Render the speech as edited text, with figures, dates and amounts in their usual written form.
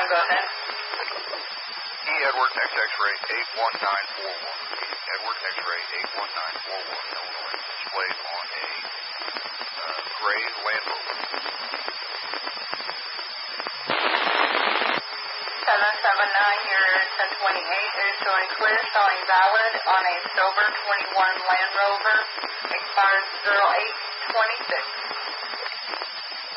go ahead. E. Edward X-Ray 81941. E. Edward X-Ray 81941. Illinois. Displayed on a gray Land Rover. 779, your 1028 is showing clear, showing valid on a silver 21 Land Rover. Expires 0826.